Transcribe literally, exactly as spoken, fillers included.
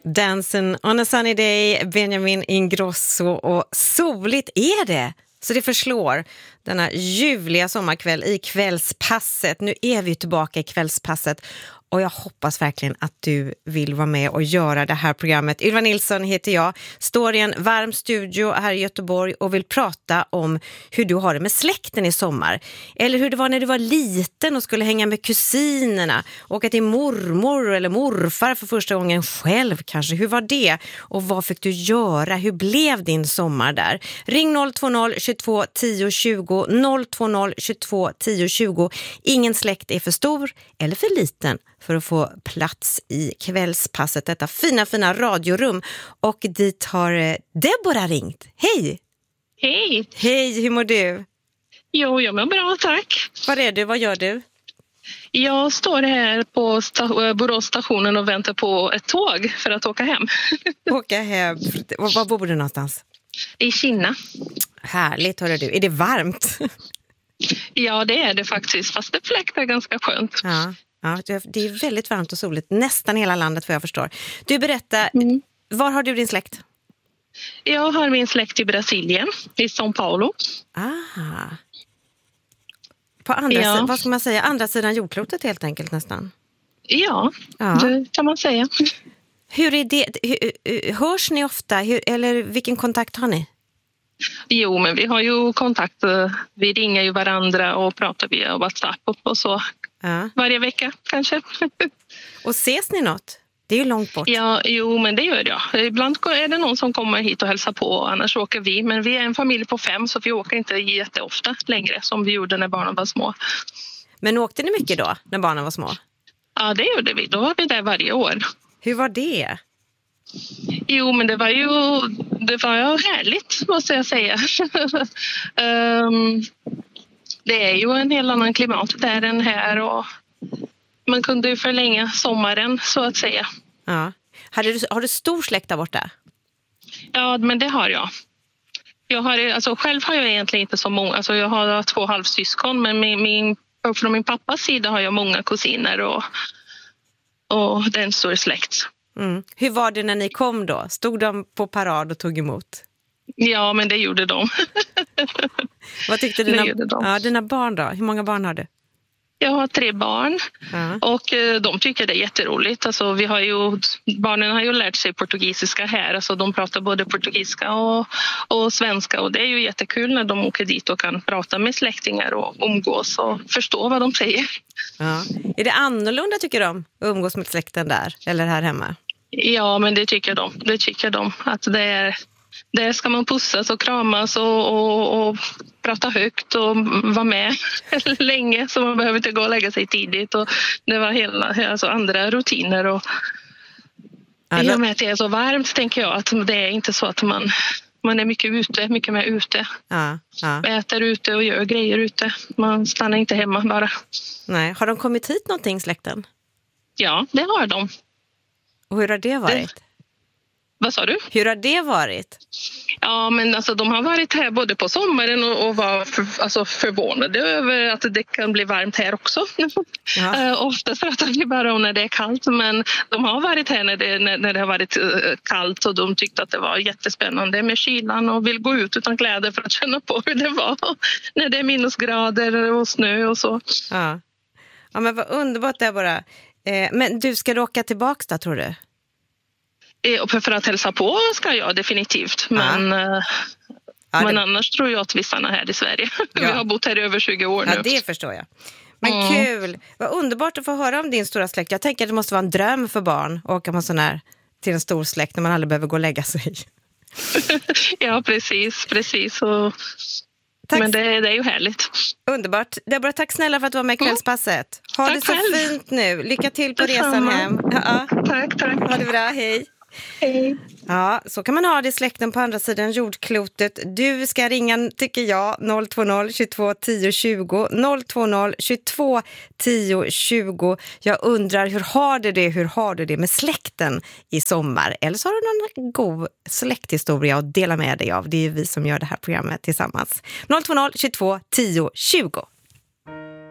Dancing on a sunny day, Benjamin Ingrosso, och soligt är det. Så det förslår denna ljuvliga sommarkväll i kvällspasset. Nu är vi tillbaka i kvällspasset och jag hoppas verkligen att du vill vara med och göra det här programmet. Ylva Nilsson heter jag, står i en varm studio här i Göteborg och vill prata om hur du har det med släkten i sommar. Eller hur det var när du var liten och skulle hänga med kusinerna, åka till mormor eller morfar för första gången själv kanske. Hur var det? Och vad fick du göra? Hur blev din sommar där? Ring noll två noll tjugotvå tio tjugo, noll två noll tjugotvå tio tjugo. Ingen släkt är för stor eller för liten för att få plats i kvällspasset, detta fina, fina radiorum. Och dit har Deborah ringt. Hej! Hej! Hej, hur mår du? Jo, jag mår bra, tack. Var är du? Vad gör du? Jag står här på sta- Boråsstationen och väntar på ett tåg för att åka hem. Åka hem. Var bor du någonstans? I Kina. Härligt, hörru du. Är det varmt? Ja, det är det faktiskt, fast det fläktar ganska skönt. Ja. Ja, det är väldigt varmt och soligt. Nästan hela landet, vad jag förstår. Du, berätta, mm. var har du din släkt? Jag har min släkt i Brasilien, i São Paulo. Ah. På andra, ja. vad ska man säga, andra sidan jordklotet helt enkelt nästan. Ja, ja. Det kan man säga. Hur är det? Hur, hörs ni ofta? Hur, eller vilken kontakt har ni? Jo, men vi har ju kontakt. Vi ringer ju varandra och pratar via WhatsApp och så. Ja. Varje vecka kanske. Och ses ni något? Det är ju långt bort. Ja, jo, men det gör jag. Ibland är det någon som kommer hit och hälsar på, annars åker vi. Men vi är en familj på fem, så vi åker inte jätteofta längre som vi gjorde när barnen var små. Men åkte ni mycket då, när barnen var små? Ja, det gjorde vi. Då var vi där varje år. Hur var det? Jo, men det var ju det var ju härligt, måste jag säga. um, det är ju en helt annan klimat där än här, och man kunde ju förlänga sommaren, så att säga. Ja. Har du, har du stor släkt där borta? Ja, men det har jag. Jag har, alltså, själv har jag egentligen inte så många. Alltså, jag har två halvsyskon, men min, min, från min pappas sida har jag många kusiner och, och det är en stor släkt. Mm. Hur var det när ni kom då? Stod de på parad och tog emot? Ja, men det gjorde de. Vad tyckte dina, ja, dina barn då? Hur många barn har du? Jag har tre barn, ja. Och de tycker det är jätteroligt. Alltså, vi har ju, barnen har ju lärt sig portugisiska här. Alltså, de pratar både portugisiska och, och svenska, och det är ju jättekul när de åker dit och kan prata med släktingar och umgås och förstå vad de säger. Ja. Är det annorlunda, tycker de, att umgås med släkten där eller här hemma? Ja, men det tycker de. Det tycker de. Att det är, där ska man pussas och kramas och, och, och prata högt och vara med länge, så man behöver inte gå och lägga sig tidigt. Och det var hela, alltså andra rutiner. Och i och med att det är så varmt, tänker jag att det är inte så att man, man är mycket ute, mycket mer ute. Ja, ja. Äter ute och gör grejer ute. Man stannar inte hemma bara. Nej. Har de kommit hit någonting, släkten? Ja, det har de. Och hur har det varit? Det... Vad sa du? Hur har det varit? Ja, men alltså, de har varit här både på sommaren och, och var för, alltså, förvånade över att det kan bli varmt här också. Ja. uh, oftast pratar vi bara om när det är kallt, men de har varit här när det, när, när det har varit uh, kallt, och de tyckte att det var jättespännande med kylan och vill gå ut utan kläder för att känna på hur det var när det är minusgrader och snö och så. Ja, ja, men vad underbart det är bara. Eh, men du, ska du åka tillbaka då, tror du? Och för att hälsa på ska jag definitivt. Men, ja. Ja, men det... annars tror jag att vi stannar här i Sverige. Ja. Vi har bott här i över tjugo år nu. Ja, det förstår jag. Men mm. kul. Vad underbart att få höra om din stora släkt. Jag tänker att det måste vara en dröm för barn att åka med sån här, till en stor släkt när man aldrig behöver gå och lägga sig. Ja, precis. precis. Och... Men det, det är ju härligt. Underbart. Deborah, tack snälla för att du var med i kvällspasset. Ha tack det så själv. Fint nu. Lycka till på Detsamma. Resan hem. Ja. Tack, tack. Ha det bra. Hej. Hej. Ja, så kan man ha det i släkten på andra sidan jordklotet. Du ska ringa, tycker jag, noll två noll tjugotvå tio tjugo, noll två noll tjugotvå tio tjugo. Jag undrar, hur har du det, hur har du det med släkten i sommar? Eller så har du någon god släkthistoria att dela med dig av. Det är ju vi som gör det här programmet tillsammans. noll två noll tjugotvå tio tjugo.